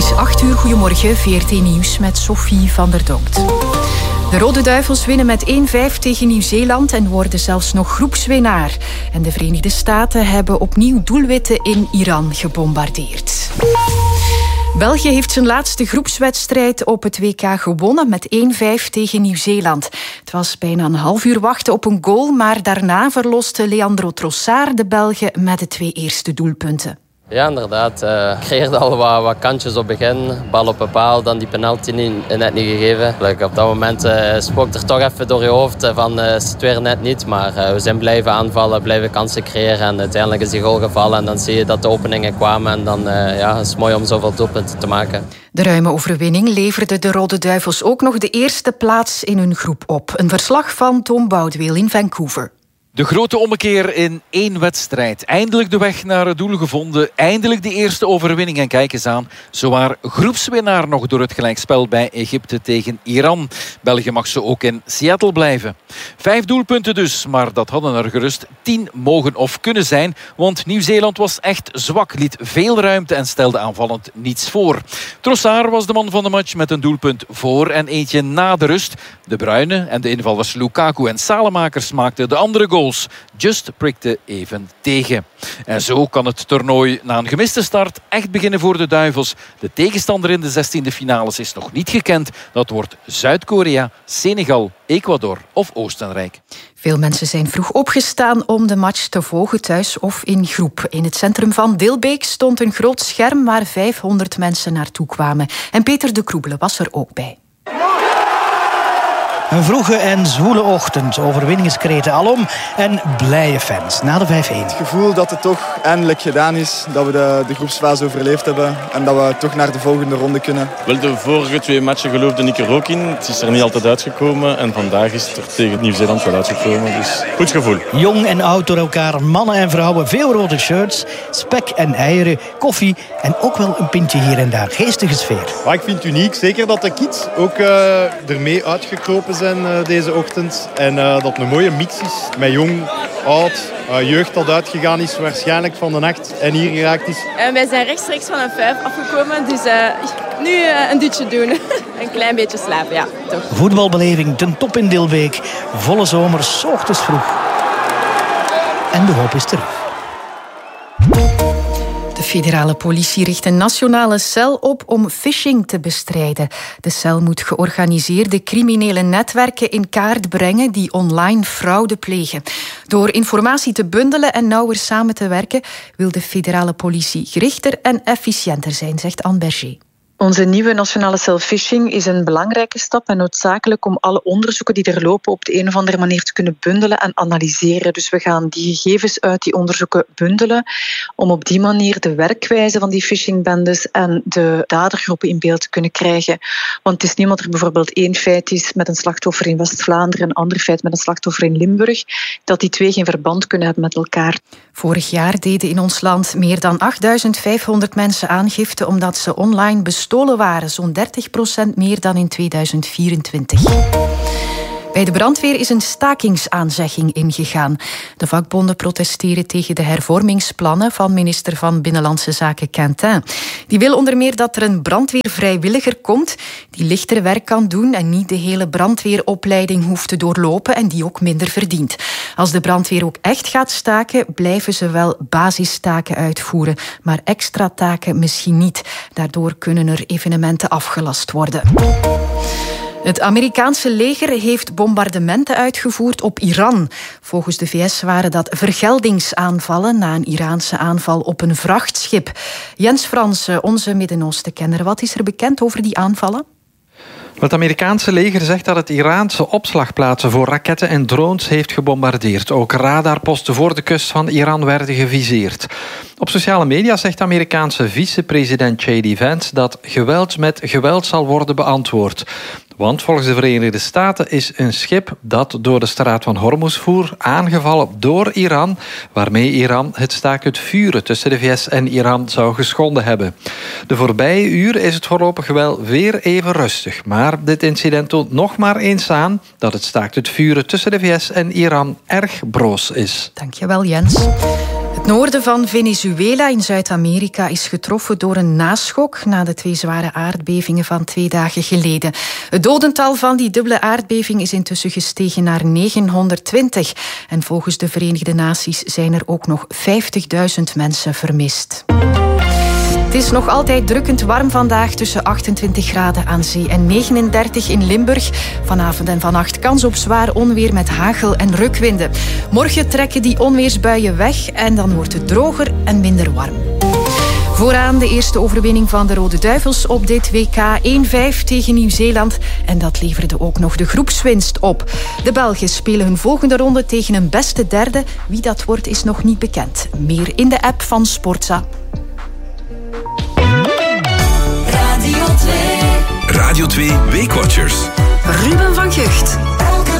is 8 uur. Goedemorgen, VRT Nieuws met Sophie van der Donkt. De Rode Duivels winnen met 1-5 tegen Nieuw-Zeeland en worden zelfs nog groepswinnaar. En de Verenigde Staten hebben opnieuw doelwitten in Iran gebombardeerd. België heeft zijn laatste groepswedstrijd op het WK gewonnen met 1-5 tegen Nieuw-Zeeland. Het was bijna een half uur wachten op een goal, maar daarna verloste Leandro Trossard de Belgen met de 2 eerste doelpunten. Ja, inderdaad. Ik creëerde al wat kantjes op het begin. Bal op een paal, dan die penalty net niet gegeven. Op dat moment spookt er toch even door je hoofd van is het weer net niet. Maar we zijn blijven aanvallen, blijven kansen creëren. En uiteindelijk is die goal gevallen. En dan zie je dat de openingen kwamen. En dan is het mooi om zoveel doelpunten te maken. De ruime overwinning leverde de Rode Duivels ook nog de eerste plaats in hun groep op. Een verslag van Tom Boudeweel in Vancouver. De grote ommekeer in 1 wedstrijd. Eindelijk de weg naar het doel gevonden. Eindelijk de eerste overwinning. En kijk eens aan. Zowaar groepswinnaar nog door het gelijkspel bij Egypte tegen Iran. België mag zo ook in Seattle blijven. 5 doelpunten dus. Maar dat hadden er gerust 10 mogen of kunnen zijn. Want Nieuw-Zeeland was echt zwak. Liet veel ruimte en stelde aanvallend niets voor. Trossard was de man van de match met een doelpunt voor en eentje na de rust. De Bruyne en de invallers Lukaku en Salemakers maakten de andere goal. Just prikte even tegen. En zo kan het toernooi na een gemiste start echt beginnen voor de Duivels. De tegenstander in de 16e finales is nog niet gekend. Dat wordt Zuid-Korea, Senegal, Ecuador of Oostenrijk. Veel mensen zijn vroeg opgestaan om de match te volgen thuis of in groep. In het centrum van Dilbeek stond een groot scherm waar 500 mensen naartoe kwamen. En Peter de Kroebele was er ook bij. Een vroege en zwoele ochtend, overwinningskreten alom en blije fans na de 5-1. Het gevoel dat het toch eindelijk gedaan is, dat we de groepsfase overleefd hebben en dat we toch naar de volgende ronde kunnen. Wel, de vorige 2 matchen geloofde ik er ook in. Het is er niet altijd uitgekomen en vandaag is het er tegen Nieuw-Zeeland wel uitgekomen. Dus goed gevoel. Jong en oud door elkaar, mannen en vrouwen, veel rode shirts, spek en eieren, koffie en ook wel een pintje hier en daar. Geestige sfeer. Maar ik vind het uniek, zeker dat de kids ook ermee uitgekropen zijn deze ochtend. En dat het een mooie mix is met jong, oud, jeugd dat uitgegaan is waarschijnlijk van de nacht en hier geraakt is. Wij zijn rechtstreeks van een 5 afgekomen, dus nu een dutje doen. Een klein beetje slapen, ja, toch. Voetbalbeleving ten top in Dilbeek. Volle zomer, 's ochtends vroeg. En de hoop is terug. De federale politie richt een nationale cel op om phishing te bestrijden. De cel moet georganiseerde criminele netwerken in kaart brengen die online fraude plegen. Door informatie te bundelen en nauwer samen te werken wil de federale politie gerichter en efficiënter zijn, zegt Anne Berger. Onze nieuwe nationale cel phishing is een belangrijke stap en noodzakelijk om alle onderzoeken die er lopen op de een of andere manier te kunnen bundelen en analyseren. Dus we gaan die gegevens uit die onderzoeken bundelen om op die manier de werkwijze van die phishingbendes en de dadergroepen in beeld te kunnen krijgen. Want het is niet omdat er bijvoorbeeld 1 feit is met een slachtoffer in West-Vlaanderen en een ander feit met een slachtoffer in Limburg, dat die 2 geen verband kunnen hebben met elkaar. Vorig jaar deden in ons land meer dan 8.500 mensen aangifte omdat ze online bestolen waren, zo'n 30% meer dan in 2024. Bij de brandweer is een stakingsaanzegging ingegaan. De vakbonden protesteren tegen de hervormingsplannen van minister van Binnenlandse Zaken Quentin. Die wil onder meer dat er een brandweervrijwilliger komt die lichter werk kan doen en niet de hele brandweeropleiding hoeft te doorlopen en die ook minder verdient. Als de brandweer ook echt gaat staken, blijven ze wel basistaken uitvoeren, maar extra taken misschien niet. Daardoor kunnen er evenementen afgelast worden. Het Amerikaanse leger heeft bombardementen uitgevoerd op Iran. Volgens de VS waren dat vergeldingsaanvallen na een Iraanse aanval op een vrachtschip. Jens Fransen, onze Midden-Oosten-kenner, wat is er bekend over die aanvallen? Het Amerikaanse leger zegt dat het Iraanse opslagplaatsen voor raketten en drones heeft gebombardeerd. Ook radarposten voor de kust van Iran werden geviseerd. Op sociale media zegt de Amerikaanse vicepresident J.D. Vance dat geweld met geweld zal worden beantwoord. Want volgens de Verenigde Staten is een schip dat door de straat van Hormuz voer aangevallen door Iran, waarmee Iran het staakt het vuren tussen de VS en Iran zou geschonden hebben. De voorbije uren is het voorlopig wel weer even rustig, maar dit incident toont nog maar eens aan dat het staakt het vuren tussen de VS en Iran erg broos is. Dankjewel, Jens. Het noorden van Venezuela in Zuid-Amerika is getroffen door een naschok na de 2 zware aardbevingen van 2 dagen geleden. Het dodental van die dubbele aardbeving is intussen gestegen naar 920. En volgens de Verenigde Naties zijn er ook nog 50.000 mensen vermist. Het is nog altijd drukkend warm vandaag, tussen 28 graden aan zee en 39 in Limburg. Vanavond en vannacht kans op zwaar onweer met hagel en rukwinden. Morgen trekken die onweersbuien weg en dan wordt het droger en minder warm. Vooraan de eerste overwinning van de Rode Duivels op dit WK, 1-5 tegen Nieuw-Zeeland. En dat leverde ook nog de groepswinst op. De Belgen spelen hun volgende ronde tegen een beste derde. Wie dat wordt is nog niet bekend. Meer in de app van Sportza. Radio 2 Weekwatchers. Ruben van Gucht.